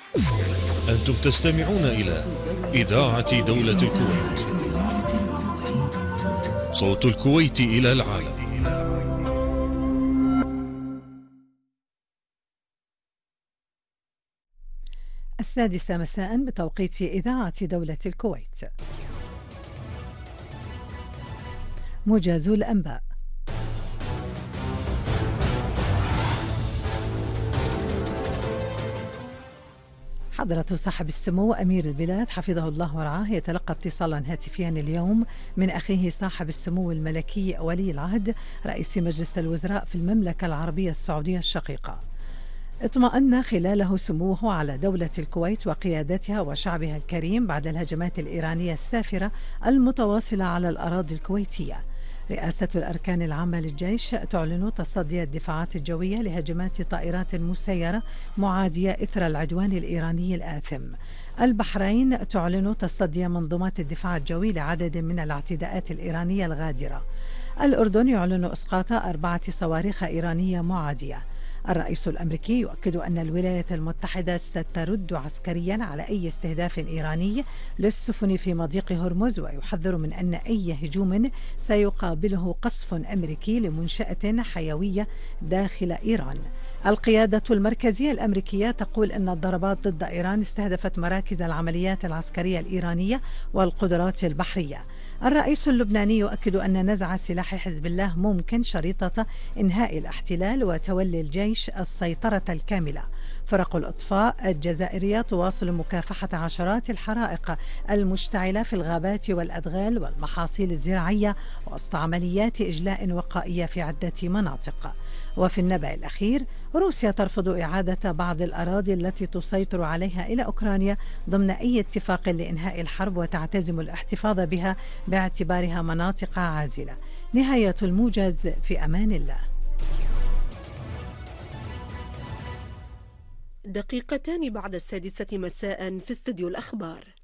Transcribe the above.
أنتم تستمعون إلى إذاعة دولة الكويت، صوت الكويت إلى العالم. السادسة مساء بتوقيت إذاعة دولة الكويت. موجز الأنباء. حضرة صاحب السمو أمير البلاد حفظه الله ورعاه يتلقى اتصالا هاتفيا اليوم من أخيه صاحب السمو الملكي ولي العهد رئيس مجلس الوزراء في المملكة العربية السعودية الشقيقة. اطمأن خلاله سموه على دولة الكويت وقيادتها وشعبها الكريم بعد الهجمات الإيرانية السافرة المتواصلة على الأراضي الكويتية. رئاسة الأركان العامة للجيش تعلن تصدي الدفاعات الجوية لهجمات طائرات مسيرة معادية إثر العدوان الإيراني الآثم. البحرين تعلن تصدي منظومات الدفاع الجوي لعدد من الاعتداءات الإيرانية الغادرة. الأردن يعلن إسقاط 4 صواريخ إيرانية معادية. الرئيس الأمريكي يؤكد أن الولايات المتحدة سترد عسكريا على أي استهداف إيراني للسفن في مضيق هرمز، ويحذر من أن أي هجوم سيقابله قصف أمريكي لمنشأة حيوية داخل إيران. القيادة المركزية الأمريكية تقول أن الضربات ضد إيران استهدفت مراكز العمليات العسكرية الإيرانية والقدرات البحرية. الرئيس اللبناني يؤكد أن نزع سلاح حزب الله ممكن شريطة إنهاء الاحتلال وتولي الجيش السيطرة الكاملة. فرق الإطفاء الجزائرية تواصل مكافحة عشرات الحرائق المشتعلة في الغابات والأدغال والمحاصيل الزراعية وسط عمليات إجلاء وقائية في عدة مناطق. وفي النبأ الأخير، روسيا ترفض إعادة بعض الأراضي التي تسيطر عليها إلى أوكرانيا ضمن أي اتفاق لإنهاء الحرب، وتعتزم الاحتفاظ بها باعتبارها مناطق عازلة. نهاية الموجز، في أمان الله. دقيقتان بعد 6 مساء في استوديو الأخبار.